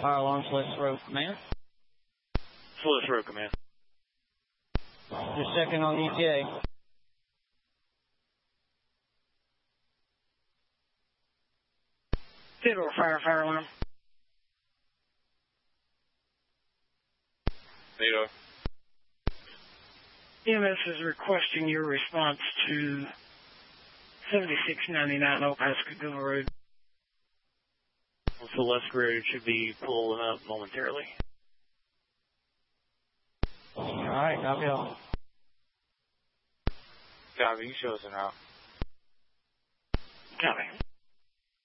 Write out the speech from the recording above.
Fire alarm, Celeste Road Command. Celeste Road Command. Just checking on ETA. Theodore, fire alarm. Theodore. EMS is requesting your response to 7699 Old Pascagoula Road. Celeste Road should be pulling up momentarily. All right, copy all. Copy, you show us an out. Copy.